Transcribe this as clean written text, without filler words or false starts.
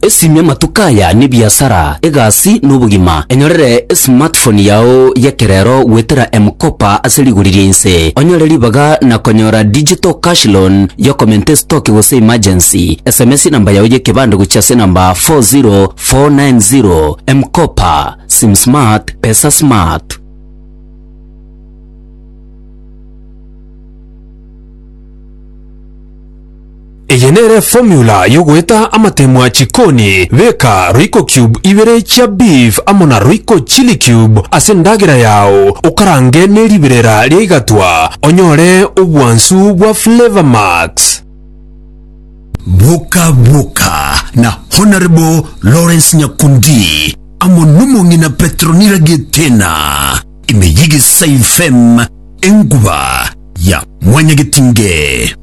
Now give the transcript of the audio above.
esimye matukaya ni biashara egasi n'ubugima enyorere smartphone yao yekerero wetera M-Kopa aseliguririe inse onyoreri baga na konyora digital cash loan yo komente stock wose emergency SMS namba yao yekebando guchase namba 40490 M-Kopa sim smart pesa smart. Eyenere formula yogweta amatemwa chikoni veka Royco Cube ibere cha beef amona Royco chili cube asendagira yao ukarange neribirera ligatwa onyore ubwansu bwa Flavor Max. Boka na Honorable Lawrence Nyakundi amonumungi na Petronira Getena imejigi saifem enguba ya Mwanyagetinge.